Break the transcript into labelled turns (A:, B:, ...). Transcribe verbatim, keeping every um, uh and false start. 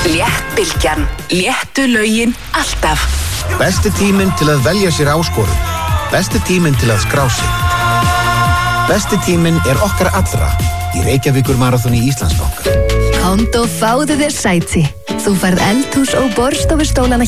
A: Léttbylgjan. Léttu lögin alltaf.
B: Besti tíminn til að velja sér áskorun. Besti tíminn til að skrá sig. Besti tíminn er okkar allra í Reykjavíkur maraþoni Íslandsbanka.
C: Komdu og fáðu þér sæti. Þú færð eldhús og borðstofustólana